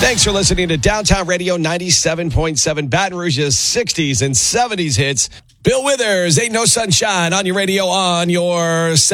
Thanks for listening to Downtown Radio 97.7, Baton Rouge's 60s and 70s hits. Bill Withers, Ain't No Sunshine on your radio, on your